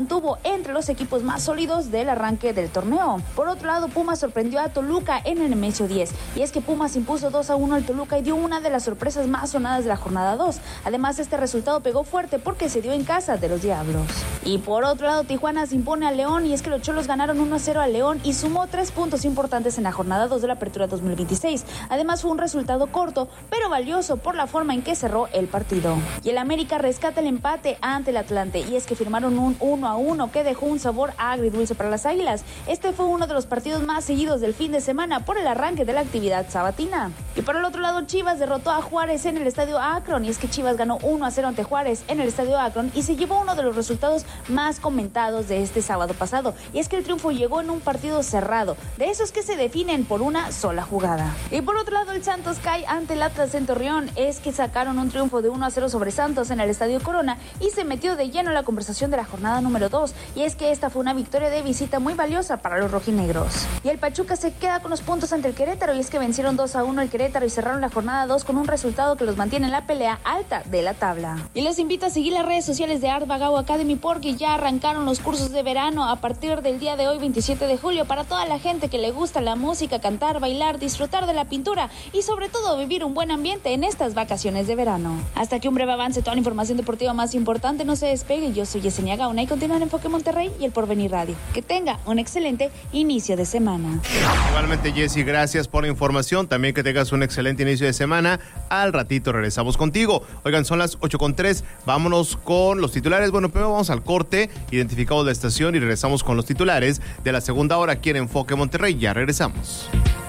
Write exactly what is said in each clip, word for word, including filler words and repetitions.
mantuvo entre los equipos más sólidos del arranque del torneo. Por otro lado, Pumas sorprendió a Toluca en el Nemesio diez, y es que Pumas impuso dos a uno al Toluca y dio una de las sorpresas más sonadas de la jornada dos. Además, este resultado pegó fuerte porque se dio en casa de los Diablos. Y por otro lado, Tijuana se impone a León, y es que los Cholos ganaron uno a cero a León y sumó tres puntos importantes en la jornada dos de la Apertura dos mil veintiséis. Además, fue un resultado corto, pero valioso por la forma en que cerró el partido. Y el América rescata el empate ante el Atlante, y es que firmaron un uno a uno que dejó un sabor agridulce para las Águilas. Este fue uno de los partidos más seguidos del fin de semana por el arranque de la actividad sabatina. Y por el otro lado, Chivas derrotó a Juárez en el Estadio Akron, y es que Chivas ganó uno a cero ante Juárez en el Estadio Akron y se llevó uno de los resultados más comentados de este sábado pasado, y es que el triunfo llegó en un partido cerrado, de esos que se definen por una sola jugada. Y por otro lado, el Santos cae ante el Atlas en Torreón, es que sacaron un triunfo de uno a cero sobre Santos en el Estadio Corona y se metió de lleno en la conversación de la jornada número dos, y es que esta fue una victoria de visita muy valiosa para los rojinegros. Y el Pachuca se queda con los puntos ante el Querétaro, y es que vencieron dos a uno el Querétaro y cerraron la jornada dos con un resultado que los mantiene en la pelea alta de la tabla. Y los invito a seguir las redes sociales de Art Bagao Academy porque ya arrancaron los cursos de verano a partir del día de hoy, veintisiete de julio, para toda la gente que le gusta la música, cantar, bailar, disfrutar de la pintura y sobre todo vivir un buen ambiente en estas vacaciones de verano. Hasta aquí un breve avance, toda la información deportiva más importante, no se despegue. Yo soy Yesenia Gauna y continúa en Enfoque Monterrey y El Porvenir Radio. Que tenga un excelente inicio de semana. Igualmente, Jessy, gracias por la información. También que tengas un excelente inicio de semana. Al ratito regresamos contigo. Oigan, son las ocho con tres. Vámonos con los titulares. Bueno, primero vamos al corte, identificamos la estación y regresamos con los titulares de la segunda hora aquí en Enfoque Monterrey. Ya regresamos.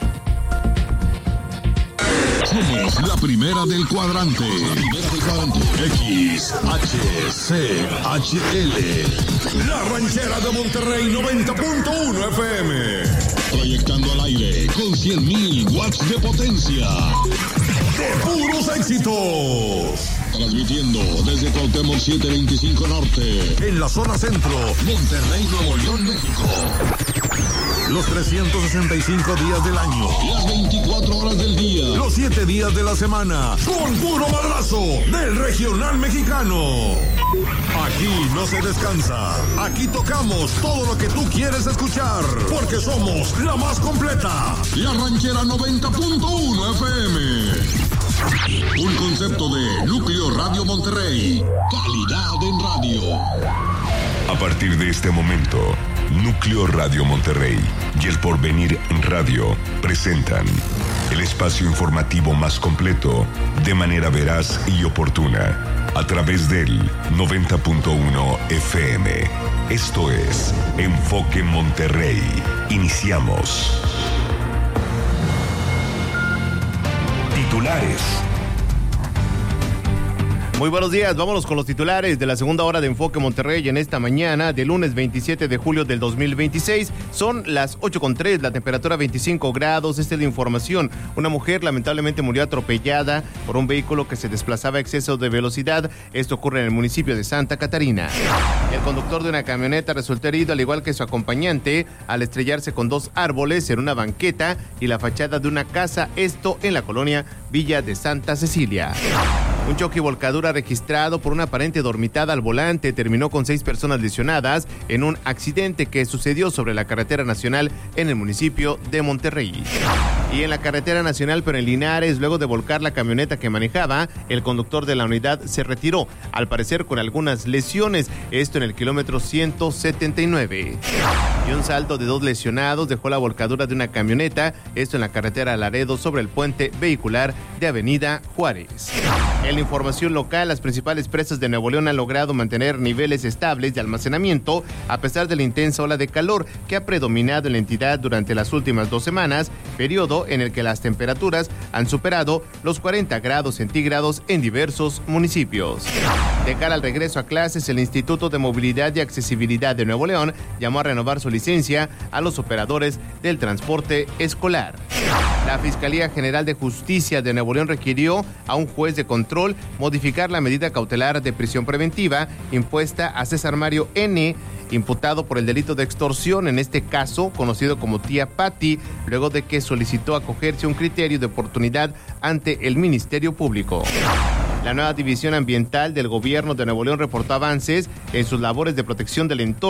Somos la primera del cuadrante. La primera del cuadrante. X H C H L. La Ranchera de Monterrey noventa punto uno F M. Proyectando al aire con cien mil watts de potencia. ¡De puros éxitos! Transmitiendo desde Cuauhtémoc setecientos veinticinco Norte. En la zona centro. Monterrey, Nuevo León, México. Los trescientos sesenta y cinco días del año. Las veinticuatro horas del día. Los siete días de la semana. Con puro madrazo del regional mexicano. Aquí no se descansa. Aquí tocamos todo lo que tú quieres escuchar. Porque somos la más completa. La Ranchera noventa punto uno F M. Un concepto de Núcleo Radio Monterrey. Calidad en radio. A partir de este momento, Núcleo Radio Monterrey y El Porvenir Radio presentan el espacio informativo más completo de manera veraz y oportuna a través del noventa punto uno F M. Esto es Enfoque Monterrey. Iniciamos. Titulares. Muy buenos días, vámonos con los titulares de la segunda hora de Enfoque Monterrey en esta mañana de lunes veintisiete de julio del dos mil veintiséis. Son las ocho con tres, la temperatura veinticinco grados, esta es la información. Una mujer lamentablemente murió atropellada por un vehículo que se desplazaba a exceso de velocidad. Esto ocurre en el municipio de Santa Catarina. El conductor de una camioneta resultó herido al igual que su acompañante al estrellarse con dos árboles en una banqueta y la fachada de una casa, esto en la colonia Villa de Santa Cecilia. Un choque y volcadura registrado por una aparente dormitada al volante terminó con seis personas lesionadas en un accidente que sucedió sobre la carretera nacional en el municipio de Monterrey. Y en la carretera nacional, pero en Linares, luego de volcar la camioneta que manejaba, el conductor de la unidad se retiró, al parecer con algunas lesiones, esto en el kilómetro ciento setenta y nueve. Y un saldo de dos lesionados dejó la volcadura de una camioneta, esto en la carretera Laredo sobre el puente vehicular de Avenida Juárez. En la información local, las principales presas de Nuevo León han logrado mantener niveles estables de almacenamiento a pesar de la intensa ola de calor que ha predominado en la entidad durante las últimas dos semanas, periodo en el que las temperaturas han superado los cuarenta grados centígrados en diversos municipios. De cara al regreso a clases, el Instituto de Movilidad y Accesibilidad de Nuevo León llamó a renovar su licencia a los operadores del transporte escolar. La Fiscalía General de Justicia de Nuevo León requirió a un juez de control modificar la medida cautelar de prisión preventiva impuesta a César Mario N., imputado por el delito de extorsión, en este caso conocido como Tía Pati, luego de que solicitó acogerse a un criterio de oportunidad ante el Ministerio Público. La nueva división ambiental del gobierno de Nuevo León reportó avances en sus labores de protección del entorno